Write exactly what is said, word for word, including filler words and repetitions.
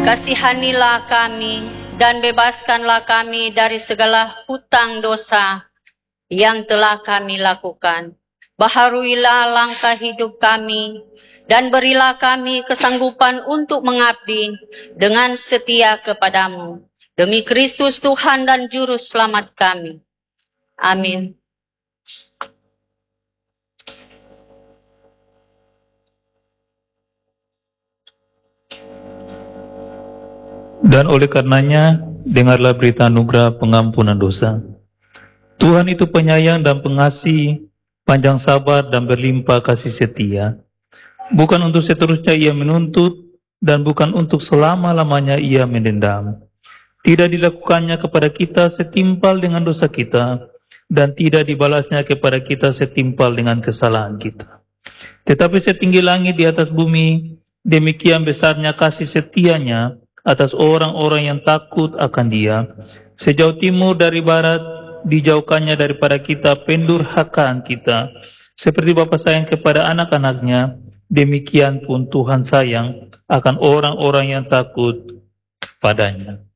Kasihanilah kami dan bebaskanlah kami dari segala hutang dosa yang telah kami lakukan. Baharuilah langkah hidup kami dan berilah kami kesanggupan untuk mengabdi dengan setia kepadamu. Demi Kristus Tuhan dan Juru Selamat kami. Amin. Dan oleh karenanya, dengarlah berita anugerah pengampunan dosa. Tuhan itu penyayang dan pengasih, panjang sabar dan berlimpah kasih setia. Bukan untuk seterusnya ia menuntut, dan bukan untuk selama-lamanya ia mendendam. Tidak dilakukannya kepada kita setimpal dengan dosa kita, dan tidak dibalasnya kepada kita setimpal dengan kesalahan kita. Tetapi setinggi langit di atas bumi, demikian besarnya kasih setianya atas orang-orang yang takut akan Dia. Sejauh timur dari barat, dijauhkannya daripada kita pendurhakaan kita. Seperti Bapa sayang kepada anak-anaknya, demikian pun Tuhan sayang akan orang-orang yang takut kepadanya.